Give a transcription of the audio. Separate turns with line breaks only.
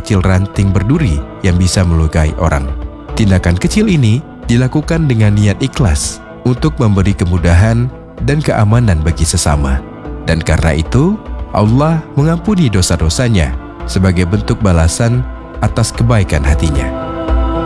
sekecil ranting berduri yang bisa melukai orang. Tindakan kecil ini dilakukan dengan niat ikhlas untuk memberi kemudahan dan keamanan bagi sesama. Dan karena itu, Allah mengampuni dosa-dosanya sebagai bentuk balasan atas kebaikan hatinya.